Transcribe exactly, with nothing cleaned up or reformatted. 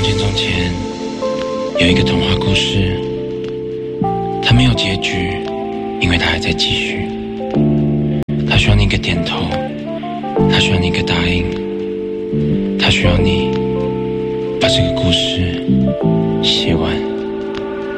前从前有一个童话故事，它没有结局，因为它还在继续。它需要你一个点头，它需要你一个答应，它需要你把这个故事写完。